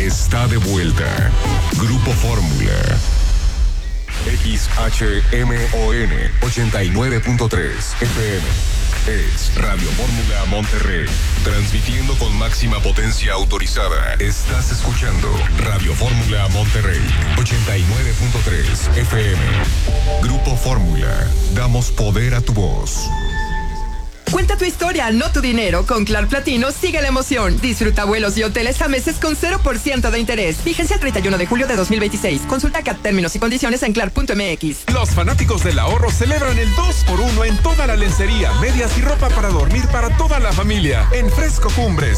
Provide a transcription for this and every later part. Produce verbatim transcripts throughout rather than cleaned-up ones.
está de vuelta. Grupo Fórmula. X H M O N ochenta y nueve punto tres F M. Es Radio Fórmula Monterrey. Transmitiendo con máxima potencia autorizada. Estás escuchando Radio Fórmula Monterrey ochenta y nueve punto tres F M. Grupo Fórmula. Damos poder a tu voz. Cuenta tu historia, no tu dinero. Con Clar Platino sigue la emoción. Disfruta vuelos y hoteles a meses con cero por ciento de interés. Vigencia el treinta y uno de julio de dos mil veintiséis. Consulta C A T términos y condiciones en clar punto m x. Los fanáticos del ahorro celebran el dos por uno en toda la lencería, medias y ropa para dormir para toda la familia. En Fresco Cumbres.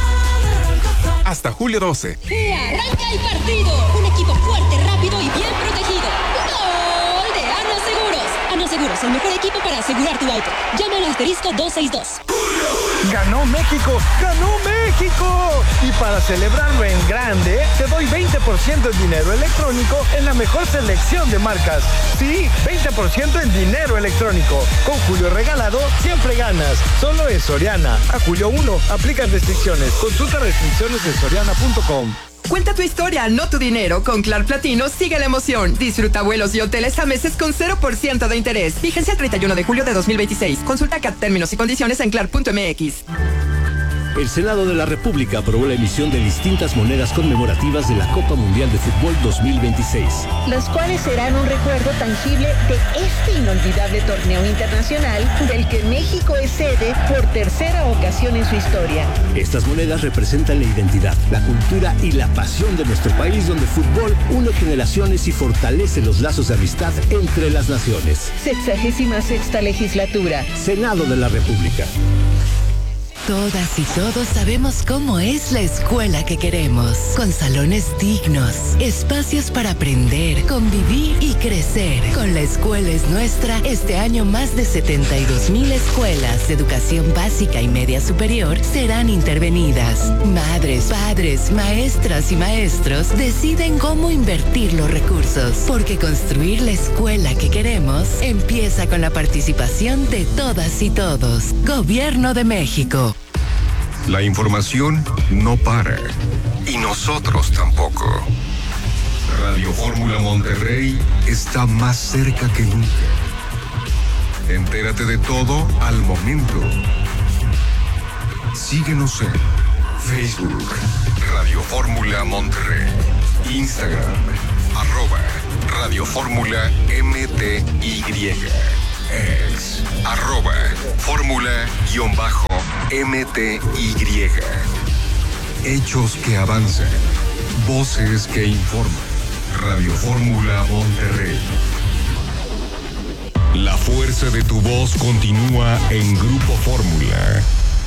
Hasta julio doce. Y arranca el partido. Un equipo fuerte, rápido y bien protegido. ¡Gol de Ana Seguros! Ana Seguros, el mejor equipo para asegurar tu auto. Llama al asterisco dos seis dos. ¡Ganó México! ¡Ganó México! Y para celebrarlo en grande, te doy veinte por ciento en dinero electrónico en la mejor selección de marcas. Sí, veinte por ciento en dinero electrónico. Con Julio regalado, siempre ganas. Solo en Soriana. A julio uno, aplican restricciones. Consulta restricciones en soriana punto com. Cuenta tu historia, no tu dinero. Con Clar Platino sigue la emoción. Disfruta vuelos y hoteles a meses con cero por ciento de interés. Vigencia el treinta y uno de julio de dos mil veintiséis. Consulta C A T términos y condiciones en clar punto m x. El Senado de la República aprobó la emisión de distintas monedas conmemorativas de la Copa Mundial de Fútbol dos mil veintiséis. Las cuales serán un recuerdo tangible de este inolvidable torneo internacional del que México es sede por tercera ocasión en su historia. Estas monedas representan la identidad, la cultura y la pasión de nuestro país, donde el fútbol une generaciones y fortalece los lazos de amistad entre las naciones. Sexagésima sexta legislatura. Senado de la República. Todas y todos sabemos cómo es la escuela que queremos, con salones dignos, espacios para aprender, convivir y crecer. Con La Escuela es Nuestra, este año más de setenta y dos mil escuelas de educación básica y media superior serán intervenidas. Madres, padres, maestras y maestros deciden cómo invertir los recursos, porque construir la escuela que queremos empieza con la participación de todas y todos. Gobierno de México. La información no para. Y nosotros tampoco. Radio Fórmula Monterrey está más cerca que nunca. Entérate de todo al momento. Síguenos en Facebook, Radio Fórmula Monterrey. Instagram, arroba Radio Fórmula M T Y. Ex, arroba Fórmula-M T Y. Hechos que avanzan. Voces que informan. Radio Fórmula Monterrey. La fuerza de tu voz continúa en Grupo Fórmula.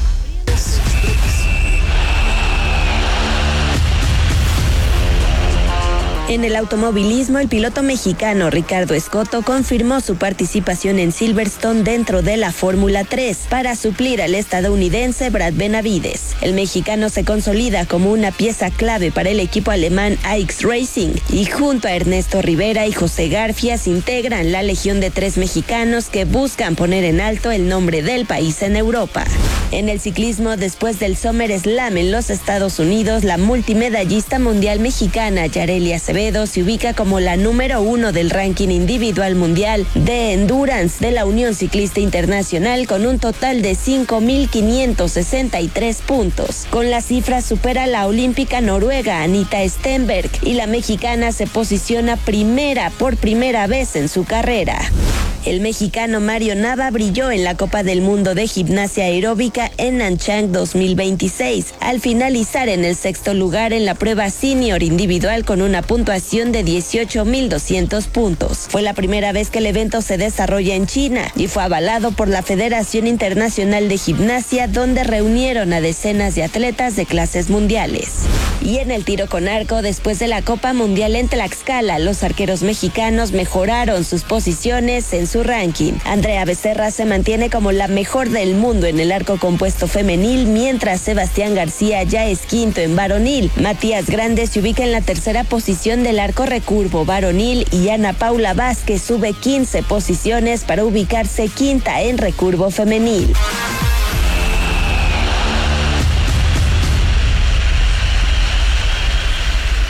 En el automovilismo, el piloto mexicano Ricardo Escoto confirmó su participación en Silverstone dentro de la Fórmula tres para suplir al estadounidense Brad Benavides. El mexicano se consolida como una pieza clave para el equipo alemán A X Racing y junto a Ernesto Rivera y José Garfias integran la legión de tres mexicanos que buscan poner en alto el nombre del país en Europa. En el ciclismo, después del Summer Slam en los Estados Unidos, la multimedallista mundial mexicana Yarelia Acevedo se ubica como la número uno del ranking individual mundial de endurance de la Unión Ciclista Internacional con un total de cinco mil quinientos sesenta y tres puntos. Con la cifra supera a la olímpica noruega Anita Stenberg y la mexicana se posiciona primera por primera vez en su carrera. El mexicano Mario Nava brilló en la Copa del Mundo de Gimnasia Aeróbica en Nanchang dos mil veintiséis, al finalizar en el sexto lugar en la prueba senior individual con una puntuación de dieciocho mil doscientos puntos. Fue la primera vez que el evento se desarrolla en China y fue avalado por la Federación Internacional de Gimnasia, donde reunieron a decenas de atletas de clases mundiales. Y en el tiro con arco, después de la Copa Mundial en Tlaxcala, los arqueros mexicanos mejoraron sus posiciones en su ranking. Andrea Becerra se mantiene como la mejor del mundo en el arco compuesto femenil, mientras Sebastián García ya es quinto en varonil. Matías Grande se ubica en la tercera posición del arco recurvo varonil y Ana Paula Vázquez sube quince posiciones para ubicarse quinta en recurvo femenil.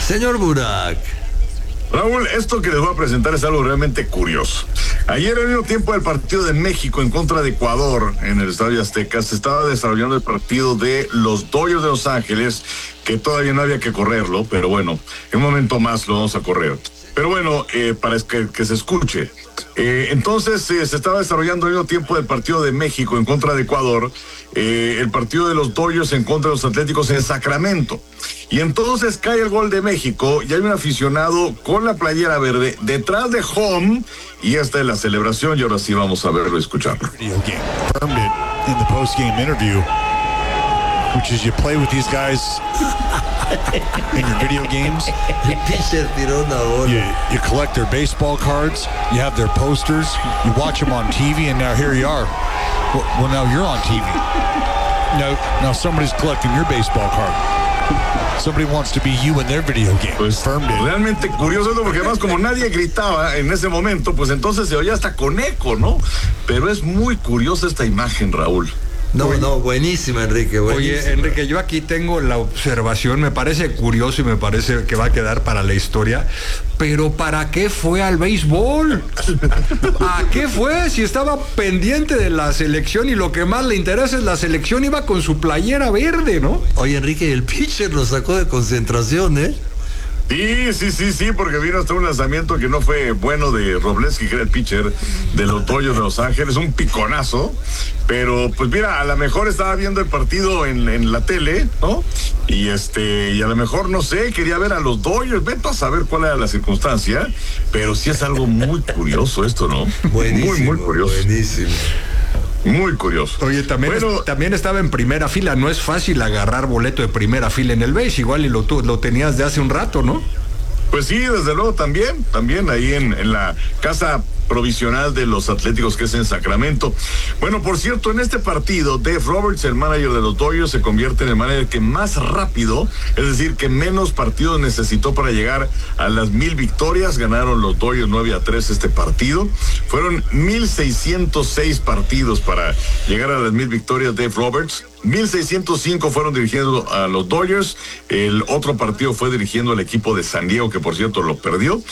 Señor Burak. Raúl, esto que les voy a presentar es algo realmente curioso. Ayer, al mismo tiempo del partido de México en contra de Ecuador en el Estadio Azteca, se estaba desarrollando el partido de los Dodgers de Los Ángeles, que todavía no había que correrlo, pero bueno, en un momento más lo vamos a correr. Pero bueno, eh, para que, que se escuche. Eh, entonces eh, se estaba desarrollando al mismo tiempo del partido de México en contra de Ecuador, eh, el partido de los Dodgers en contra de los Atléticos en Sacramento. Y entonces cae el gol de México y hay un aficionado con la playera verde detrás de home, y esta es la celebración, y ahora sí vamos a verlo y escucharlo. In the post-game interview, which is you play with these guys in your video games. El pitcher tiró una bola. You, you collect their baseball cards, you have their posters, you watch them on T V, and now here you are. Well, well now you're on T V. Now, now somebody's collecting your baseball card. Somebody wants to be you in their video game. Pues realmente curioso esto, porque además como nadie gritaba en ese momento, pues entonces se oía hasta con eco, ¿no? Pero es muy curiosa esta imagen, Raúl. No, Oye, no, buenísima, Enrique, buenísima. Oye, Enrique, yo aquí tengo la observación, me parece curioso y me parece que va a quedar para la historia, pero ¿para qué fue al béisbol? ¿A qué fue? Si estaba pendiente de la selección y lo que más le interesa es la selección, iba con su playera verde, ¿no? Oye, Enrique, el pitcher lo sacó de concentración, ¿eh? Sí, sí, sí, sí, porque vino hasta un lanzamiento que no fue bueno de Robleski, que era el pitcher de los Dodgers de Los Ángeles, un piconazo, pero pues mira, a lo mejor estaba viendo el partido en, en la tele, ¿no? Y este, y a lo mejor, no sé, quería ver a los Dodgers, vete a saber cuál era la circunstancia, pero sí es algo muy curioso esto, ¿no? Buenísimo, muy, muy curioso. Buenísimo. Muy curioso. Oye, también, bueno, es, también estaba en primera fila. No es fácil agarrar boleto de primera fila en el béis. Igual y lo, lo tenías de hace un rato, ¿no? Pues sí, desde luego también. También ahí en, en la casa provisional de los Atléticos, que es en Sacramento. Bueno, por cierto, en este partido, Dave Roberts, el manager de los Dodgers, se convierte en el manager que más rápido, es decir, que menos partidos necesitó para llegar a las mil victorias. Ganaron los Dodgers nueve a tres este partido. Fueron mil seiscientos seis partidos para llegar a las mil victorias. Dave Roberts, mil seiscientos cinco fueron dirigiendo a los Dodgers. El otro partido fue dirigiendo al equipo de San Diego, que por cierto lo perdió.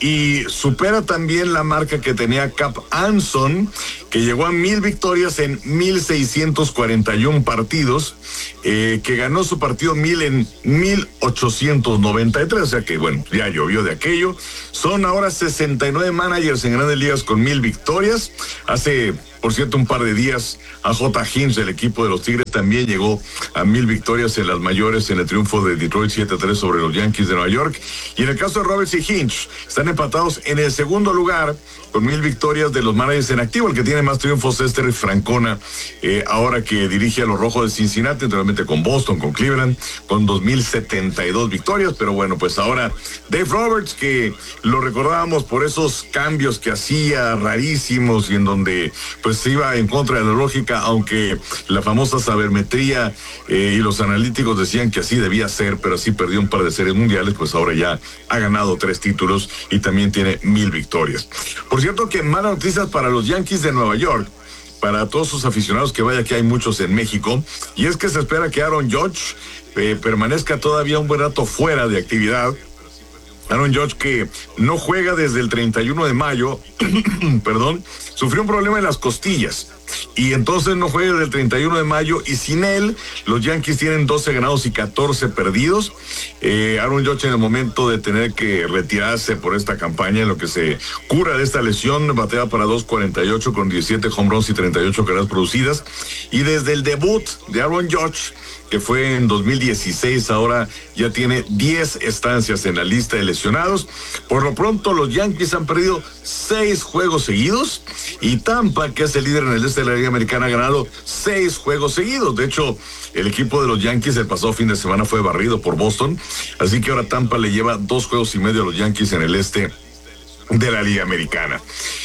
Y supera también la marca que tenía Cap Anson, que llegó a mil victorias en mil seiscientos cuarenta y uno partidos, eh, que ganó su partido mil en mil ochocientos noventa y tres, o sea que bueno, ya llovió de aquello. Son ahora sesenta y nueve managers en Grandes Ligas con mil victorias. Hace, por cierto, un par de días, a J. Hinch, del equipo de los Tigres, también llegó a mil victorias en las mayores en el triunfo de Detroit siete a tres sobre los Yankees de Nueva York. Y en el caso de Roberts y Hinch, están empatados en el segundo lugar con mil victorias de los managers en activo. El que tiene más triunfos es Terry Francona, eh, ahora que dirige a los Rojos de Cincinnati, anteriormente con Boston, con Cleveland, con dos mil setenta y dos victorias. Pero bueno, pues ahora Dave Roberts, que lo recordábamos por esos cambios que hacía rarísimos y en donde pues se iba en contra de la lógica, aunque la famosa sabermetría eh, y los analíticos decían que así debía ser, pero así perdió un par de series mundiales, pues ahora ya ha ganado tres títulos y también tiene mil victorias. Por cierto que malas noticias para los Yankees de Nueva York, para todos sus aficionados, que vaya que hay muchos en México, y es que se espera que Aaron Judge eh, permanezca todavía un buen rato fuera de actividad. Aaron Judge, que no juega desde el treinta y uno de mayo, perdón, sufrió un problema en las costillas y entonces no juega desde el treinta y uno de mayo, y sin él los Yankees tienen doce ganados y catorce perdidos. eh, Aaron Judge, en el momento de tener que retirarse por esta campaña, en lo que se cura de esta lesión, batea para dos cuarenta y ocho con diecisiete home runs y treinta y ocho carreras producidas, y desde el debut de Aaron Judge, que fue en dos mil dieciséis, ahora ya tiene diez estancias en la lista de lesionados. Por lo pronto, los Yankees han perdido seis juegos seguidos, y Tampa, que es el líder en el este de la Liga Americana, ha ganado seis juegos seguidos. De hecho, el equipo de los Yankees el pasado fin de semana fue barrido por Boston, así que ahora Tampa le lleva dos juegos y medio a los Yankees en el este de la Liga Americana.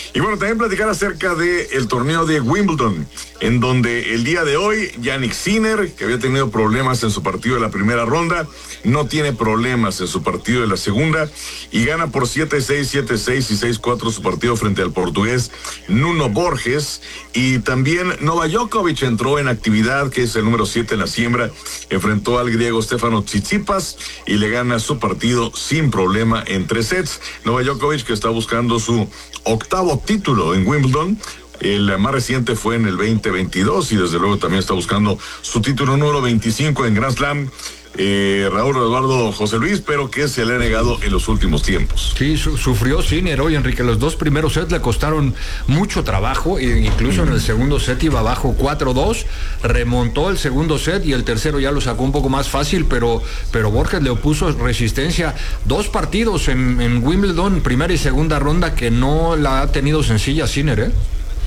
Y bueno, también platicar acerca del torneo de Wimbledon, en donde el día de hoy Jannik Sinner, que había tenido problemas en su partido de la primera ronda, no tiene problemas en su partido de la segunda y gana por siete seis, siete seis y seis cuatro su partido frente al portugués Nuno Borges. Y también Novak Djokovic entró en actividad, que es el número siete en la siembra, enfrentó al griego Stefano Tsitsipas y le gana su partido sin problema en tres sets. Novak Djokovic, que está buscando su octavo título en Wimbledon. El más reciente fue en el veinte veintidós y desde luego también está buscando su título número veinticinco en Grand Slam. Eh, Raúl Eduardo José Luis, pero que se le ha negado en los últimos tiempos. Sí, su sufrió Sinner hoy, Enrique. Los dos primeros sets le costaron mucho trabajo, e incluso mm. en el segundo set iba abajo cuatro dos, remontó el segundo set y el tercero ya lo sacó un poco más fácil, pero, pero Borges le opuso resistencia. Dos partidos en, en Wimbledon, primera y segunda ronda, que no la ha tenido sencilla Sinner, ¿eh?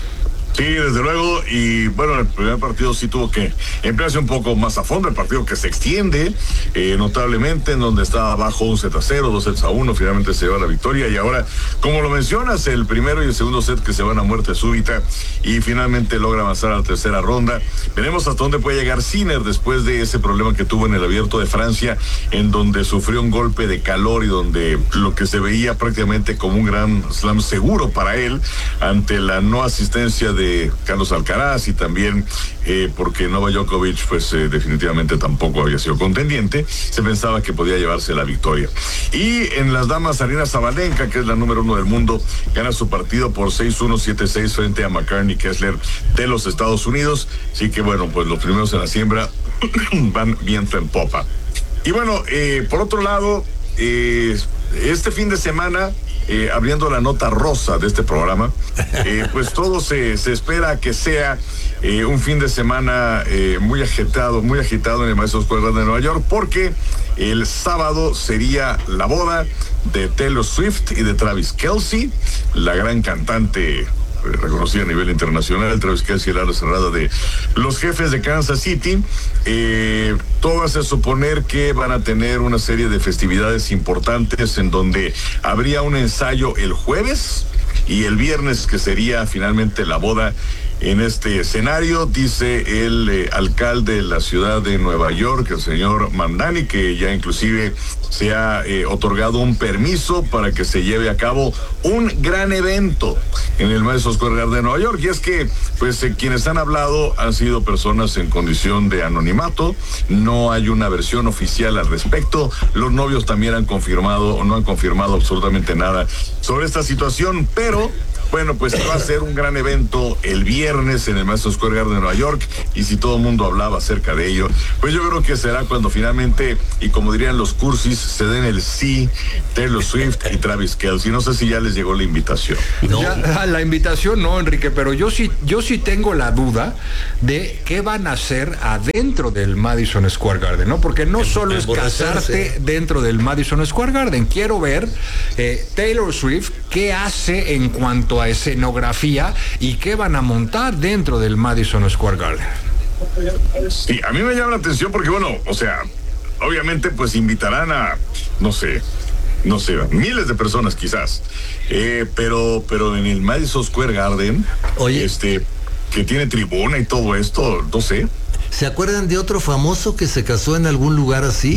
Sí, desde luego, y bueno, el primer partido sí tuvo que emplearse un poco más a fondo, el partido que se extiende eh, notablemente, en donde estaba abajo un set a cero, dos sets a uno, finalmente se lleva la victoria, y ahora, como lo mencionas, el primero y el segundo set que se van a muerte súbita, y finalmente logra avanzar a la tercera ronda. Veremos hasta dónde puede llegar Sinner después de ese problema que tuvo en el Abierto de Francia, en donde sufrió un golpe de calor y donde lo que se veía prácticamente como un gran slam seguro para él, ante la no asistencia de de Carlos Alcaraz y también eh, porque Novak Djokovic pues eh, definitivamente tampoco había sido contendiente, se pensaba que podía llevarse la victoria. Y en las damas, Aryna Sabalenka, que es la número uno del mundo, gana su partido por seis uno, siete seis frente a McCartney Kessler de los Estados Unidos. Así que bueno, pues los primeros en la siembra van viento en popa. Y bueno, eh, por otro lado, eh, este fin de semana, Eh, abriendo la nota rosa de este programa, eh, pues todo se, se espera que sea eh, un fin de semana eh, muy agitado, muy agitado en el Madison Square Garden de Nueva York, porque el sábado sería la boda de Taylor Swift y de Travis Kelce, la gran cantante reconocida a nivel internacional. Travis Kelce, el ala cerrada de los Jefes de Kansas City. Eh, todo hace suponer que van a tener una serie de festividades importantes en donde habría un ensayo el jueves y el viernes, que sería finalmente la boda. En este escenario, dice el eh, alcalde de la ciudad de Nueva York, el señor Mamdani, que ya inclusive se ha eh, otorgado un permiso para que se lleve a cabo un gran evento en el Madison Square Garden de Nueva York. Y es que, pues, eh, quienes han hablado han sido personas en condición de anonimato. No hay una versión oficial al respecto. Los novios también han confirmado o no han confirmado absolutamente nada sobre esta situación, pero bueno, pues va a ser un gran evento el viernes en el Madison Square Garden de Nueva York, y si todo el mundo hablaba acerca de ello, pues yo creo que será cuando finalmente, y como dirían los cursis, se den el sí Taylor Swift y Travis Kelce. No sé si ya les llegó la invitación. No. Ya, la invitación no, Enrique, pero yo sí, yo sí tengo la duda de qué van a hacer adentro del Madison Square Garden, ¿no? Porque no solo es casarte dentro del Madison Square Garden. Quiero ver eh, Taylor Swift qué hace en cuanto a escenografía y qué van a montar dentro del Madison Square Garden. Sí, a mí me llama la atención porque, bueno, o sea, obviamente pues invitarán a, no sé, no sé, miles de personas quizás, eh, pero, pero en el Madison Square Garden, oye, este, que tiene tribuna y todo esto, no sé. ¿Se acuerdan de otro famoso que se casó en algún lugar así?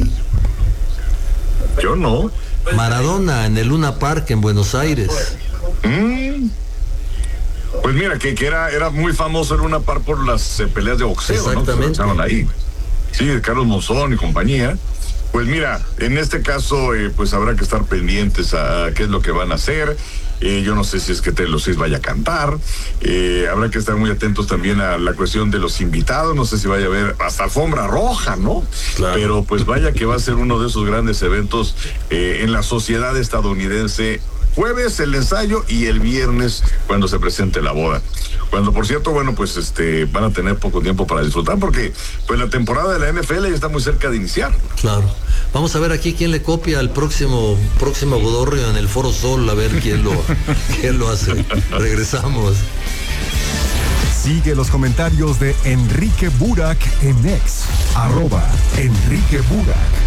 Yo no. Maradona, en el Luna Park en Buenos Aires. Mm. Pues mira, que, que era, era muy famoso en una par por las eh, peleas de boxeo, exactamente, ¿no? Estaban ahí. Sí, Carlos Monzón y compañía. Pues mira, en este caso, eh, pues habrá que estar pendientes a, a qué es lo que van a hacer. Eh, yo no sé si es que Taylor Swift vaya a cantar. Eh, habrá que estar muy atentos también a la cuestión de los invitados. No sé si vaya a haber hasta alfombra roja, ¿no? Claro. Pero pues vaya que va a ser uno de esos grandes eventos eh, en la sociedad estadounidense. Jueves el ensayo y el viernes cuando se presente la boda. Cuando, por cierto, bueno, pues este van a tener poco tiempo para disfrutar porque pues la temporada de la N F L ya está muy cerca de iniciar. Claro. Vamos a ver aquí quién le copia al próximo próximo Godorrio en el Foro Sol, a ver quién lo quién lo hace. Regresamos. Sigue los comentarios de Enrique Burak en X, arroba Enrique Burak.